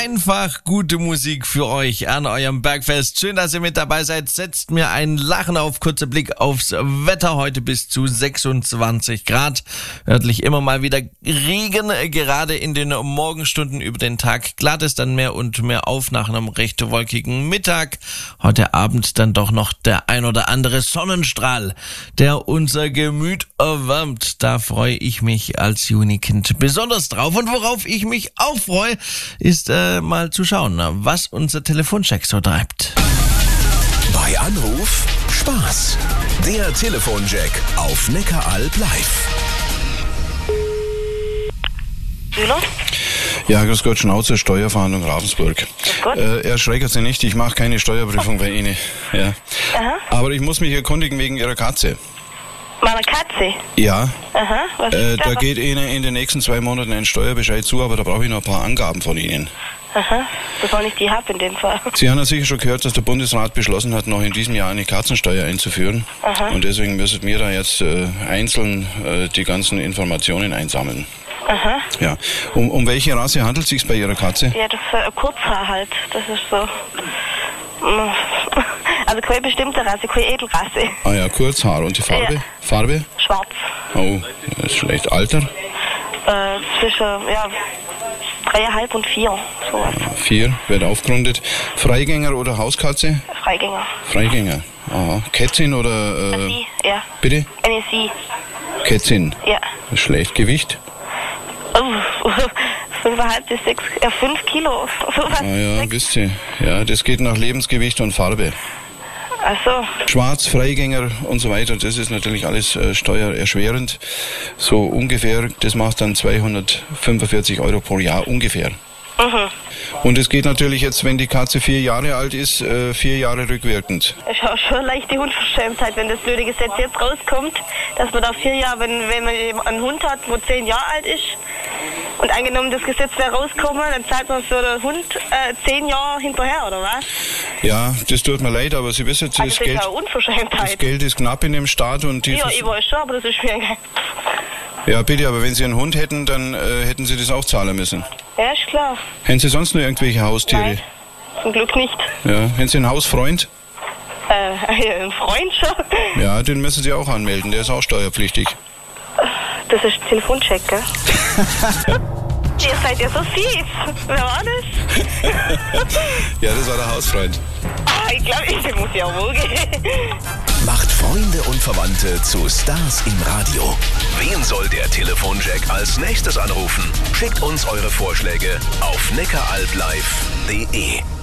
Einfach gute Musik für euch an eurem Bergfest. Schön, dass ihr mit dabei seid. Setzt mir ein Lachen auf. Kurzer Blick aufs Wetter. Heute bis zu 26 Grad. Örtlich immer mal wieder Regen. Gerade in den Morgenstunden über den Tag klart es dann mehr und mehr auf nach einem recht wolkigen Mittag. Heute Abend dann doch noch der ein oder andere Sonnenstrahl, der unser Gemüt erwärmt. Da freue ich mich als Junikind besonders drauf. Und worauf ich mich auch freue, ist mal zu schauen, was unser Telefoncheck so treibt. Bei Anruf Spaß. Der Telefoncheck auf Neckaralb live. Müller? Ja, grüß Gott, Schnauze, Steuerverhandlung Ravensburg. Grüß Gott. Erschrecken Sie nicht, ich mache keine Steuerprüfung bei Ihnen. Ja. Aha. Aber ich muss mich erkundigen wegen Ihrer Katze. Meiner Katze? Ja. Aha, was ist Da geht Ihnen in den nächsten 2 Monaten ein Steuerbescheid zu, aber da brauche ich noch ein paar Angaben von Ihnen. Aha, bevor ich die habe in dem Fall. Sie haben ja sicher schon gehört, dass der Bundesrat beschlossen hat, noch in diesem Jahr eine Katzensteuer einzuführen. Aha. Und deswegen müssen wir da jetzt einzeln die ganzen Informationen einsammeln. Aha. Ja. Um welche Rasse handelt es sich bei Ihrer Katze? Ja, das ist ein Kurzhaar halt. Das ist so. Also keine bestimmte Rasse, keine Edelrasse. Ah ja, Kurzhaar. Und die Farbe? Ja. Farbe? Schwarz. Oh, das ist schlecht. Alter? Zwischen, 3,5 und 4. Sowas. 4, wird aufgerundet. Freigänger oder Hauskatze? Freigänger. Freigänger. Aha. Kätzin oder... Sie, ja. Bitte? Eine Sie. Kätzin. Ja. Schlecht. Gewicht? 5,5 bis 6, 5 Kilo. Sowas. Ah ja, wisst ihr. Ja, das geht nach Lebensgewicht und Farbe. Ach so. Schwarz, Freigänger und so weiter, das ist natürlich alles steuererschwerend. So ungefähr, das macht dann 245 € pro Jahr ungefähr. Mhm. Und es geht natürlich jetzt, wenn die Katze 4 Jahre alt ist, 4 Jahre rückwirkend. Es ist auch schon eine leichte Unverschämtheit, wenn das blöde Gesetz jetzt rauskommt, dass man da 4 Jahre, wenn man eben einen Hund hat, wo 10 Jahre alt ist, und angenommen das Gesetz wäre rausgekommen, dann zahlt man für den Hund 10 Jahre hinterher, oder was? Ja, das tut mir leid, aber Sie wissen, Also das ist Geld, eine Unverschämtheit. das Geld ist knapp in dem Staat und die... Ja, ich weiß schon, aber das ist mir egal. Ja, bitte, aber wenn Sie einen Hund hätten, dann hätten Sie das auch zahlen müssen. Ja, ist klar. Hätten Sie sonst noch irgendwelche Haustiere? Nein, zum Glück nicht. Ja, hätten Sie einen Hausfreund? Ein Freund schon. Ja, den müssen Sie auch anmelden, der ist auch steuerpflichtig. Das ist Telefoncheck, gell? Ihr seid ja so fies. Wer war das? Ja, das war der Hausfreund. Ich glaube, ich muss ja wohl gehen. Macht Freunde und Verwandte zu Stars im Radio. Wen soll der Telefoncheck als nächstes anrufen? Schickt uns eure Vorschläge auf neckaralblive.de.